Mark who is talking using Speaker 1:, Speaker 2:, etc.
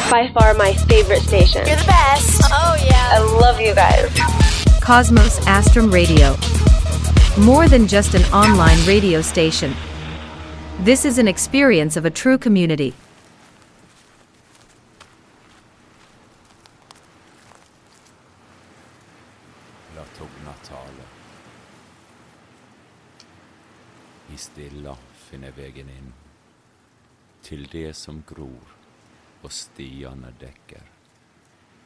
Speaker 1: by far my favorite station.
Speaker 2: You're the best. Oh, yeah.
Speaker 1: I love you guys.
Speaker 3: Cosmos Astrum Radio. More than just an online radio station. This is an experience of a true community.
Speaker 4: La tona tale. I stilla finner vägen in till det som gror och stiarna däckar.